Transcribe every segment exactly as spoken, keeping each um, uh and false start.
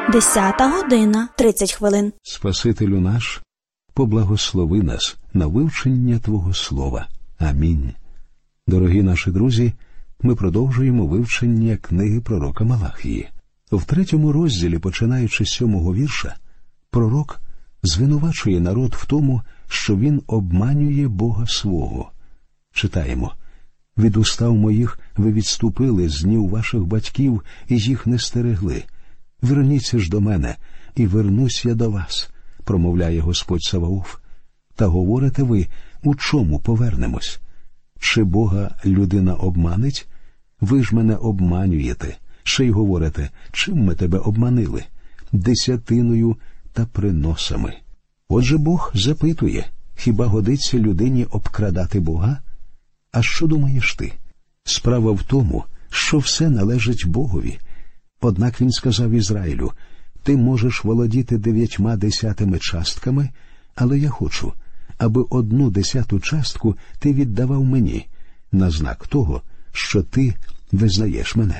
Десята година, тридцять хвилин. Спасителю наш, поблагослови нас на вивчення Твого Слова. Амінь. Дорогі наші друзі, ми продовжуємо вивчення книги пророка Малахії. В третьому розділі, починаючи з сьомого вірша, пророк звинувачує народ в тому, що він обманює Бога свого. Читаємо: «Від устав моїх ви відступили з днів ваших батьків і їх не стерегли. Верніться ж до мене, і вернусь я до вас», – промовляє Господь Саваоф. Та говорите ви, у чому повернемось? Чи Бога людина обманить? Ви ж мене обманюєте. Ще й говорите, чим ми тебе обманили? Десятиною та приносами. Отже, Бог запитує, хіба годиться людині обкрадати Бога? А що думаєш ти? Справа в тому, що все належить Богові. Однак він сказав Ізраїлю: «Ти можеш володіти дев'ятьма десятими частками, але я хочу, аби одну десяту частку ти віддавав мені, на знак того, що ти визнаєш мене».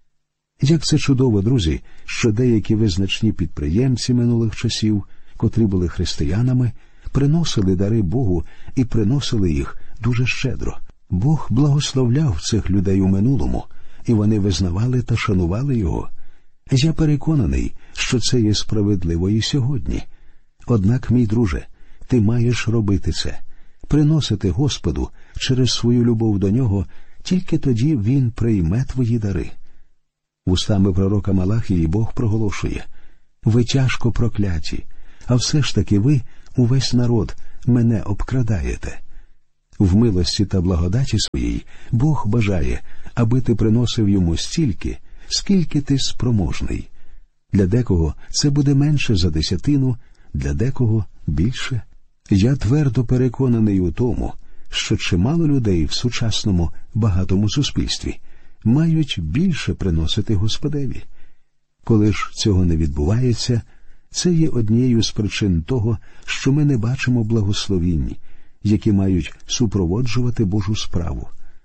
Як це чудово, друзі, що деякі визначні підприємці минулих часів, котрі були християнами, приносили дари Богу і приносили їх дуже щедро. Бог благословляв цих людей у минулому, і вони визнавали та шанували Його. Я переконаний, що це є справедливо і сьогодні. Однак, мій друже, ти маєш робити це, приносити Господу через свою любов до Нього, тільки тоді Він прийме твої дари. Вустами пророка Малахії Бог проголошує: «Ви тяжко прокляті, а все ж таки ви, увесь народ, мене обкрадаєте». В милості та благодаті своїй Бог бажає, аби ти приносив йому стільки, скільки ти спроможний. Для декого це буде менше за десятину, для декого більше. Я твердо переконаний у тому, що чимало людей в сучасному багатому суспільстві мають більше приносити Господеві. Коли ж цього не відбувається, це є однією з причин того, що ми не бачимо благословінь, які мають супроводжувати Божу справу.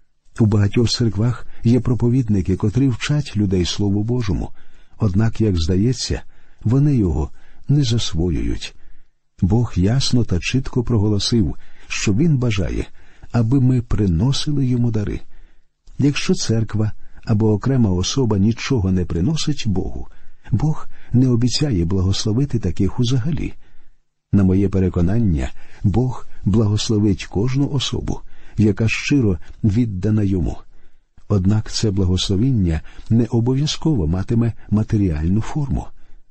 У багатьох церквах є проповідники, котрі вчать людей Слову Божому, однак, як здається, вони його не засвоюють. Бог ясно та чітко проголосив, що Він бажає, аби ми приносили Йому дари. Якщо церква або окрема особа нічого не приносить Богу, Бог не обіцяє благословити таких узагалі. На моє переконання, Бог благословить кожну особу, яка щиро віддана Йому. Однак це благословіння не обов'язково матиме матеріальну форму.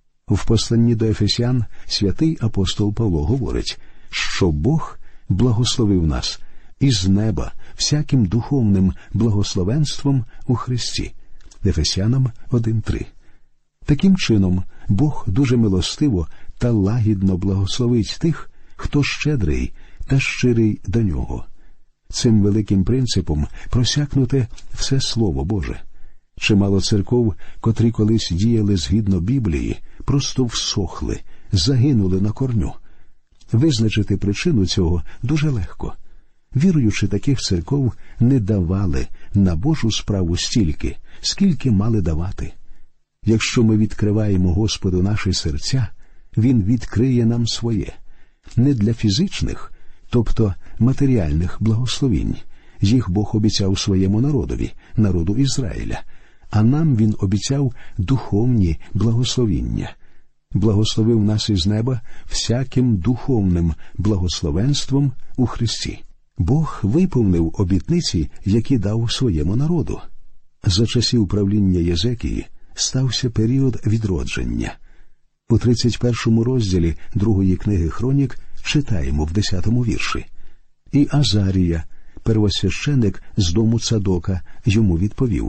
В посланні до Ефесян святий апостол Павло говорить, що Бог благословив нас із неба всяким духовним благословенством у Христі. Ефесянам один три. Таким чином, Бог дуже милостиво та лагідно благословить тих, хто щедрий та щирий до Нього. Цим великим принципом просякнуте все Слово Боже. Чимало церков, котрі колись діяли згідно Біблії, просто всохли, загинули на корню. Визначити причину цього дуже легко. Віруючи таких церков не давали на Божу справу стільки, скільки мали давати. Якщо ми відкриваємо Господу наші серця, Він відкриє нам своє. Не для фізичних, тобто матеріальних благословінь. Їх Бог обіцяв своєму народові, народу Ізраїля, а нам Він обіцяв духовні благословіння. Благословив нас із неба всяким духовним благословенством у Христі. Бог виповнив обітниці, які дав своєму народу. За часів правління Єзекії стався період відродження. У тридцять першому розділі другої книги Хронік читаємо в десятому вірші. «І Азарія, первосвященик з дому Цадока, йому відповів: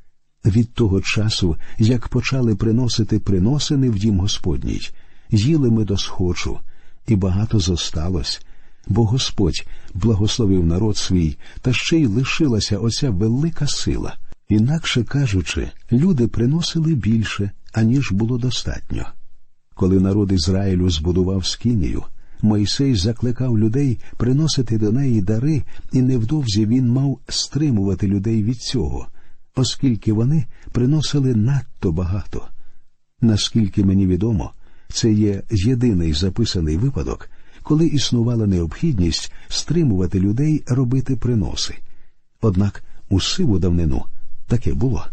від того часу, як почали приносити приносини в дім Господній, їли ми до схочу, і багато зосталось, бо Господь благословив народ свій, та ще й лишилася оця велика сила. Інакше кажучи, люди приносили більше, аніж було достатньо». Коли народ Ізраїлю збудував скинію, Мойсей закликав людей приносити до неї дари, і невдовзі він мав стримувати людей від цього, оскільки вони приносили надто багато. Наскільки мені відомо, це є єдиний записаний випадок, коли існувала необхідність стримувати людей робити приноси. Однак у сиву давнину таке було.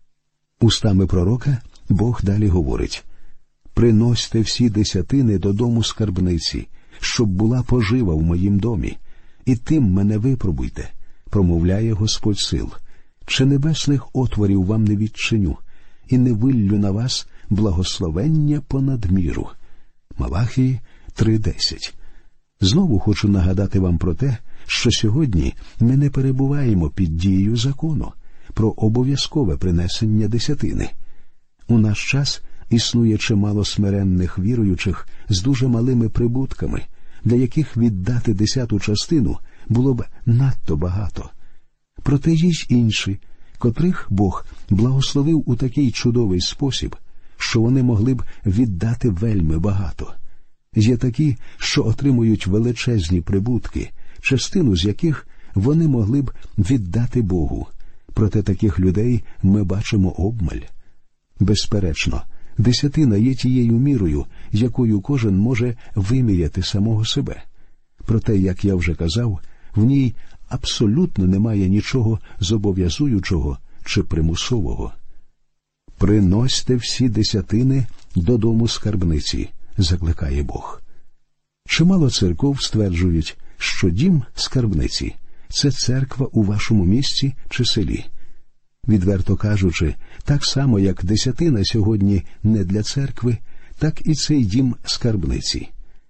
Устами пророка Бог далі говорить: «Приносьте всі десятини додому скарбниці, щоб була пожива в моїм домі, і тим мене випробуйте, промовляє Господь сил. Чи небесних отворів вам не відчиню, і не виллю на вас благословення понад міру». Малахії три десять. Знову хочу нагадати вам про те, що сьогодні ми не перебуваємо під дією закону про обов'язкове принесення десятини. У наш час існує чимало смиренних віруючих з дуже малими прибутками, для яких віддати десяту частину було б надто багато. Проте є й інші, котрих Бог благословив у такий чудовий спосіб, що вони могли б віддати вельми багато. Є такі, що отримують величезні прибутки, частину з яких вони могли б віддати Богу. Проте таких людей ми бачимо обмаль. Безперечно, десятина є тією мірою, якою кожен може виміряти самого себе. Проте, як я вже казав, в ній абсолютно немає нічого зобов'язуючого чи примусового. «Приносьте всі десятини додому скарбниці», – закликає Бог. Чимало церков стверджують, що дім скарбниці – це церква у вашому місті чи селі. Відверто кажучи, так само, як десятина сьогодні не для церкви, так і цей дім скарбниці.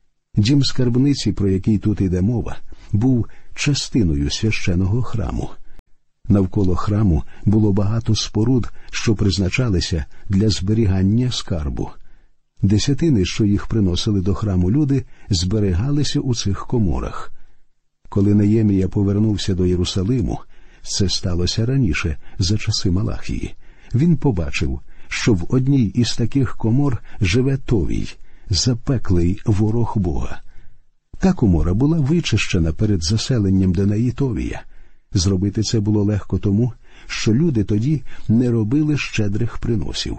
Дім скарбниці, про який тут йде мова, був частиною священого храму. Навколо храму було багато споруд, що призначалися для зберігання скарбу. Десятини, що їх приносили до храму люди, зберігалися у цих коморах. Коли Неємія повернувся до Єрусалиму, це сталося раніше, за часи Малахії, він побачив, що в одній із таких комор живе Товій, запеклий ворог Бога. Та комора була вичищена перед заселенням до неї Товія. Зробити це було легко тому, що люди тоді не робили щедрих приносів.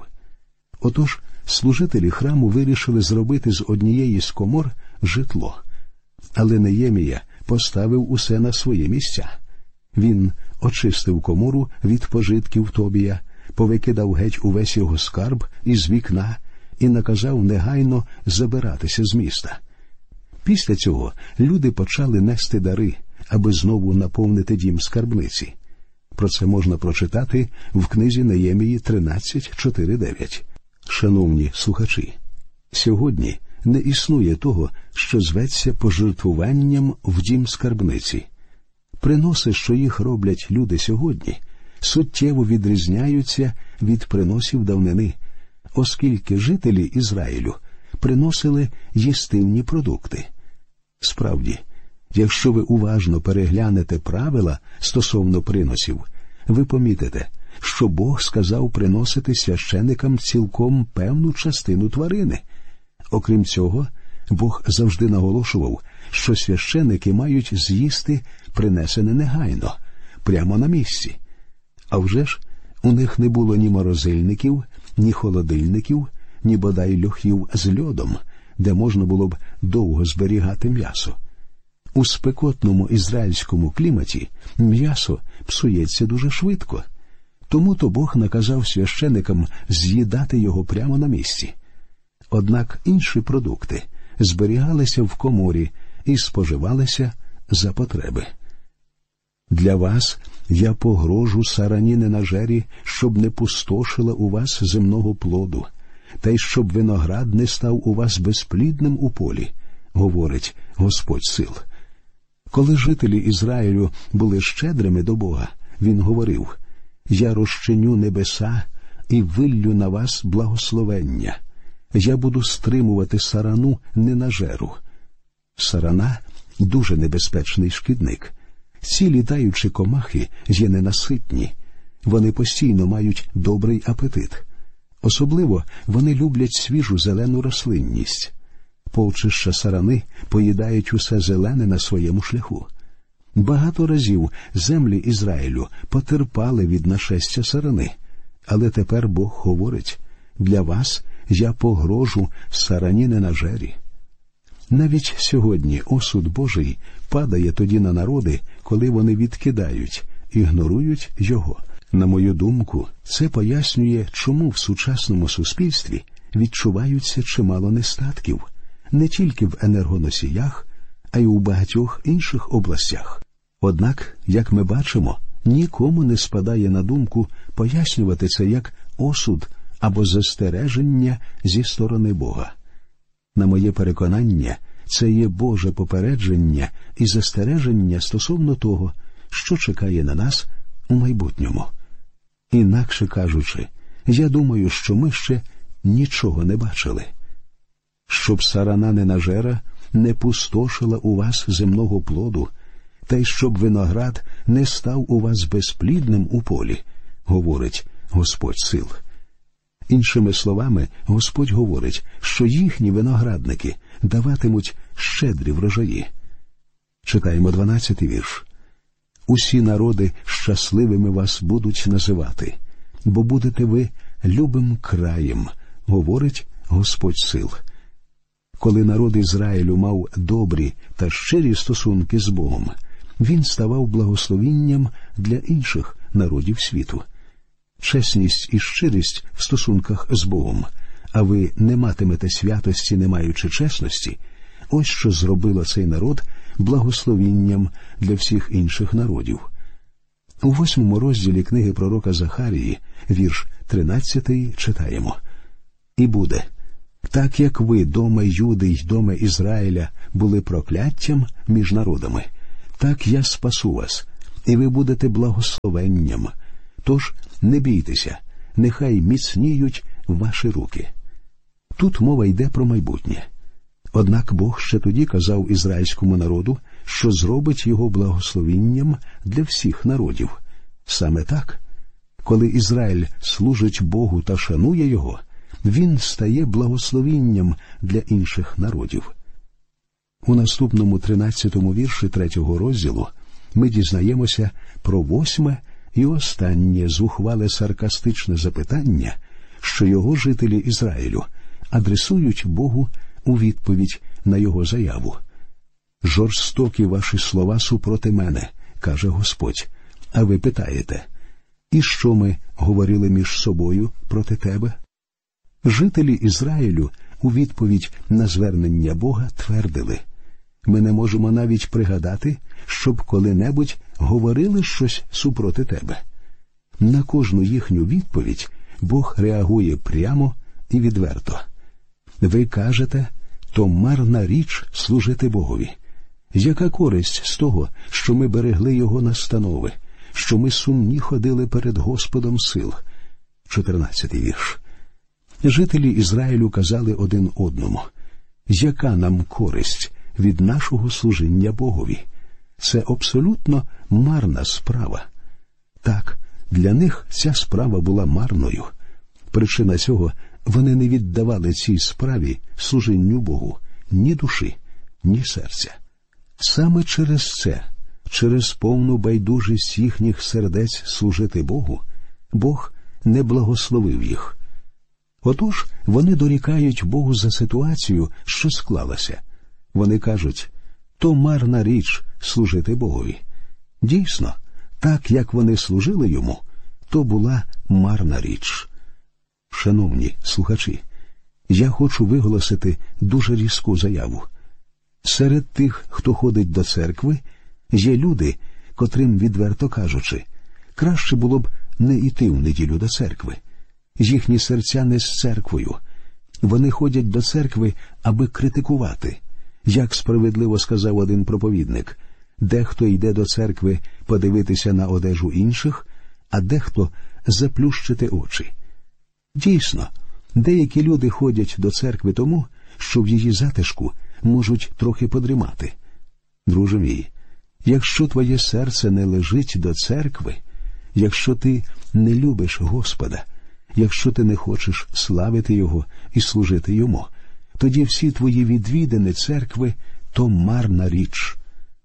Отож, служителі храму вирішили зробити з однієї з комор житло. Але Неємія поставив усе на свої місця. Він очистив комору від пожитків Тобія, повикидав геть увесь його скарб із вікна і наказав негайно забиратися з міста. Після цього люди почали нести дари, аби знову наповнити дім скарбниці. Про це можна прочитати в книзі Неємії тринадцять, чотири дев'ять. Шановні слухачі, сьогодні не існує того, що зветься пожертвуванням в дім скарбниці. Приноси, що їх роблять люди сьогодні, суттєво відрізняються від приносів давнини, оскільки жителі Ізраїлю приносили їстивні продукти. Справді, якщо ви уважно переглянете правила стосовно приносів, ви помітите, що Бог сказав приносити священикам цілком певну частину тварини. Окрім цього, Бог завжди наголошував, що священики мають з'їсти принесене негайно, прямо на місці. А вже ж, у них не було ні морозильників, ні холодильників, ні бодай льохів з льодом, де можна було б довго зберігати м'ясо. У спекотному ізраїльському кліматі м'ясо псується дуже швидко. Тому-то Бог наказав священикам з'їдати його прямо на місці. Однак інші продукти зберігалися в коморі і споживалися за потреби. «Для вас я погрожу сарані ненажері, щоб не пустошила у вас земного плоду, та й щоб виноград не став у вас безплідним у полі», – говорить Господь сил. Коли жителі Ізраїлю були щедрими до Бога, він говорив: «Я розчиню небеса і виллю на вас благословення. Я буду стримувати сарану ненажеру». Сарана – дуже небезпечний шкідник. Ці літаючі комахи є ненаситні. Вони постійно мають добрий апетит. Особливо вони люблять свіжу зелену рослинність. Полчища сарани поїдають усе зелене на своєму шляху. Багато разів землі Ізраїлю потерпали від нашестя сарани. Але тепер Бог говорить: «Для вас я погрожу сарані ненажері. Навіть сьогодні осуд Божий падає тоді на народи, коли вони відкидають, ігнорують його. На мою думку, це пояснює, чому в сучасному суспільстві відчуваються чимало нестатків, не тільки в енергоносіях, а й у багатьох інших областях. Однак, як ми бачимо, нікому не спадає на думку пояснювати це як осуд або застереження зі сторони Бога. На моє переконання, це є Боже попередження і застереження стосовно того, що чекає на нас у майбутньому. Інакше кажучи, я думаю, що ми ще нічого не бачили. Щоб сарана ненажера не пустошила у вас земного плоду, та й щоб виноград не став у вас безплідним у полі, говорить Господь сил. Іншими словами, Господь говорить, що їхні виноградники даватимуть щедрі врожаї. Читаємо дванадцятий вірш. «Усі народи щасливими вас будуть називати, бо будете ви любим краєм, говорить Господь сил». Коли народ Ізраїлю мав добрі та щирі стосунки з Богом, він ставав благословінням для інших народів світу. Чесність і щирість в стосунках з Богом, а ви не матимете святості, не маючи чесності, ось що зробило цей народ благословінням для всіх інших народів. У восьмому розділі книги пророка Захарії, вірш тринадцятий, читаємо: «І буде, так як ви, доме Юди й доме Ізраїля, були прокляттям між народами, так я спасу вас, і ви будете благословенням. Тож не бійтеся, нехай міцніють ваші руки». Тут мова йде про майбутнє. Однак Бог ще тоді казав ізраїльському народу, що зробить його благословінням для всіх народів. Саме так, коли Ізраїль служить Богу та шанує його, він стає благословінням для інших народів. У наступному тринадцятому вірші третього розділу ми дізнаємося про восьме і останнє зухвале саркастичне запитання, що його жителі Ізраїлю адресують Богу у відповідь на його заяву. «Жорстокі ваші слова супроти мене, – каже Господь, – а ви питаєте, і що ми говорили між собою проти тебе?» Жителі Ізраїлю у відповідь на звернення Бога твердили: «Ми не можемо навіть пригадати, щоб коли-небудь говорили щось супроти тебе». На кожну їхню відповідь Бог реагує прямо і відверто. «Ви кажете, то марна річ служити Богові. Яка користь з того, що ми берегли Його настанови, що ми сумні ходили перед Господом сил?» чотирнадцятий вірш. Жителі Ізраїлю казали один одному: «Яка нам користь від нашого служіння Богові? Це абсолютно марна справа». Так, для них ця справа була марною. Причина цього – вони не віддавали цій справі, служінню Богу, ні душі, ні серця. Саме через це, через повну байдужість їхніх сердець служити Богу, Бог не благословив їх. Отож, вони дорікають Богу за ситуацію, що склалася. Вони кажуть: «То марна річ служити Богові». Дійсно, так як вони служили Йому, то була марна річ. Шановні слухачі, я хочу виголосити дуже різку заяву. Серед тих, хто ходить до церкви, є люди, котрим, відверто кажучи, краще було б не йти в неділю до церкви. Їхні серця не з церквою. Вони ходять до церкви, аби критикувати. Як справедливо сказав один проповідник, дехто йде до церкви подивитися на одежу інших, а дехто заплющити очі. Дійсно, деякі люди ходять до церкви тому, що в її затишку можуть трохи подрімати. Друже мій, якщо твоє серце не лежить до церкви, якщо ти не любиш Господа, якщо ти не хочеш славити Його і служити Йому, тоді всі твої відвідини церкви – то марна річ.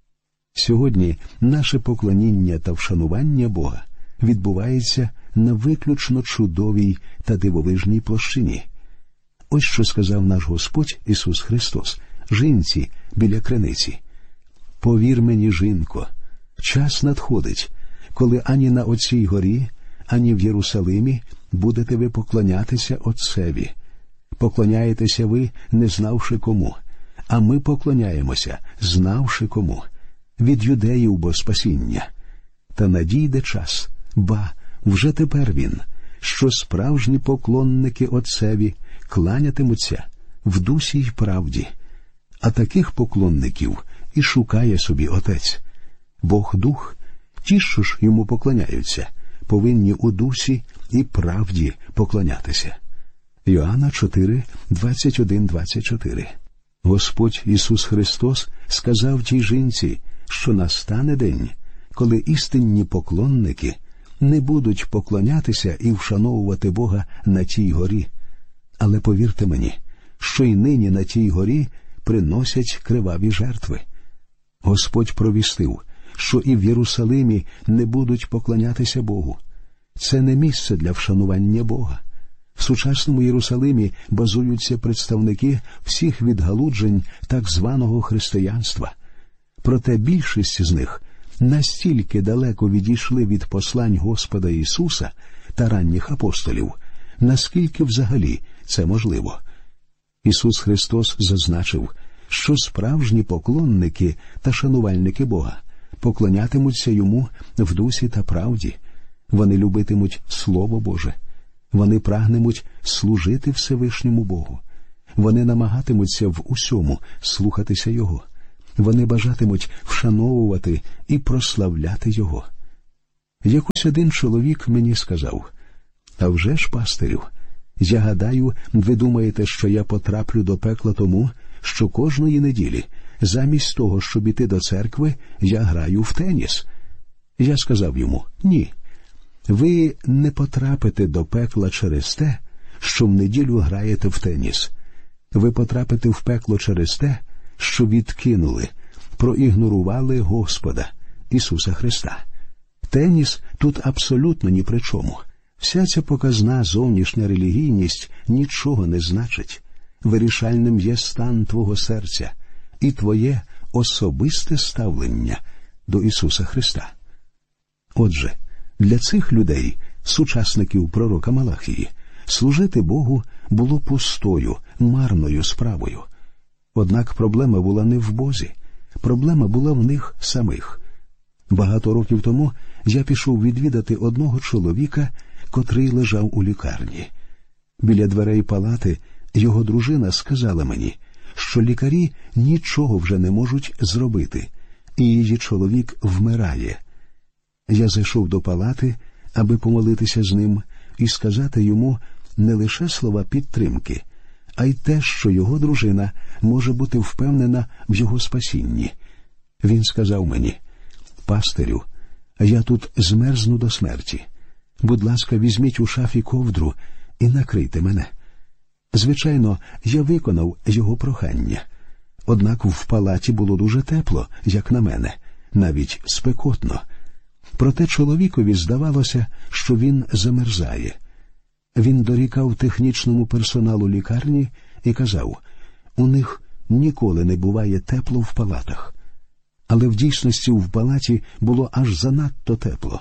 Сьогодні наше поклоніння та вшанування Бога відбувається на виключно чудовій та дивовижній площині. Ось що сказав наш Господь Ісус Христос жінці біля криниці. «Повір мені, жінко, час надходить, коли ані на оцій горі, ані в Єрусалимі будете ви поклонятися Отцеві. Поклоняєтеся ви, не знавши кому, а ми поклоняємося, знавши кому. Від юдеїв бо спасіння. Та надійде час, ба, вже тепер він, що справжні поклонники Отцеві кланятимуться в дусі й правді. А таких поклонників і шукає собі Отець. Бог Дух, ті, що ж йому поклоняються, повинні у дусі і правді поклонятися». Йоанна чотири, двадцять один двадцять чотири. Господь Ісус Христос сказав тій жінці, що настане день, коли істинні поклонники не будуть поклонятися і вшановувати Бога на тій горі. Але повірте мені, що й нині на тій горі приносять криваві жертви. Господь провістив, що і в Єрусалимі не будуть поклонятися Богу. Це не місце для вшанування Бога. В сучасному Єрусалимі базуються представники всіх відгалуджень так званого християнства. Проте більшість з них настільки далеко відійшли від послань Господа Ісуса та ранніх апостолів, наскільки взагалі це можливо. Ісус Христос зазначив, що справжні поклонники та шанувальники Бога поклонятимуться Йому в дусі та правді. Вони любитимуть Слово Боже. Вони прагнемуть служити Всевишньому Богу. Вони намагатимуться в усьому слухатися Його. Вони бажатимуть вшановувати і прославляти Його. Якось один чоловік мені сказав: «А вже ж, пастирю, я гадаю, ви думаєте, що я потраплю до пекла тому, що кожної неділі, замість того, щоб іти до церкви, я граю в теніс». Я сказав йому: «Ні. Ви не потрапите до пекла через те, що в неділю граєте в теніс. Ви потрапите в пекло через те, що відкинули, проігнорували Господа, Ісуса Христа. Теніс тут абсолютно ні при чому. Вся ця показна зовнішня релігійність нічого не значить. Вирішальним є стан твого серця і твоє особисте ставлення до Ісуса Христа». Отже, для цих людей, сучасників пророка Малахії, служити Богу було пустою, марною справою. Однак проблема була не в Бозі, проблема була в них самих. Багато років тому я пішов відвідати одного чоловіка, котрий лежав у лікарні. Біля дверей палати його дружина сказала мені, що лікарі нічого вже не можуть зробити, і її чоловік вмирає. Я зайшов до палати, аби помолитися з ним і сказати йому не лише слова підтримки, а й те, що його дружина може бути впевнена в його спасінні. Він сказав мені: «Пастирю, я тут змерзну до смерті. Будь ласка, візьміть у шафі ковдру і накрийте мене». Звичайно, я виконав його прохання. Однак в палаті було дуже тепло, як на мене, навіть спекотно. Проте чоловікові здавалося, що він замерзає. Він дорікав технічному персоналу лікарні і казав: «У них ніколи не буває тепло в палатах». Але в дійсності в палаті було аж занадто тепло.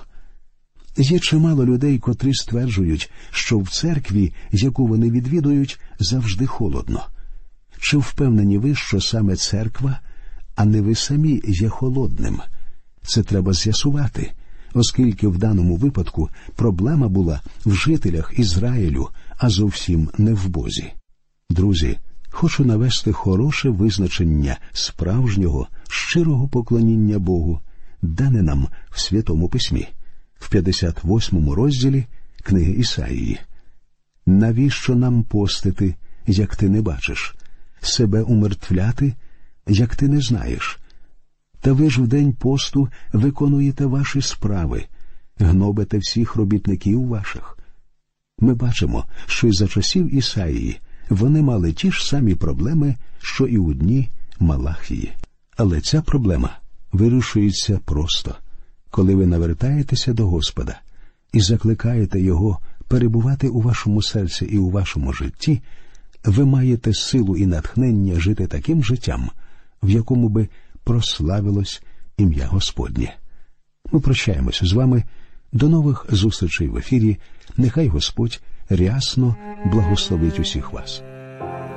Є чимало людей, котрі стверджують, що в церкві, яку вони відвідують, завжди холодно. Чи впевнені ви, що саме церква, а не ви самі, є холодним? Це треба з'ясувати, оскільки в даному випадку проблема була в жителях Ізраїлю, а зовсім не в Бозі. Друзі, хочу навести хороше визначення справжнього, щирого поклоніння Богу, дане нам в Святому Письмі, в п'ятдесят восьмому розділі книги Ісаїї. «Навіщо нам постити, як ти не бачиш? Себе умертвляти, як ти не знаєш? Та ви ж в день посту виконуєте ваші справи, гнобите всіх робітників ваших». Ми бачимо, що й за часів Ісаїї вони мали ті ж самі проблеми, що і у дні Малахії. Але ця проблема вирішується просто. Коли ви навертаєтеся до Господа і закликаєте Його перебувати у вашому серці і у вашому житті, ви маєте силу і натхнення жити таким життям, в якому би прославилось ім'я Господнє. Ми прощаємося з вами. До нових зустрічей в ефірі. Нехай Господь рясно благословить усіх вас.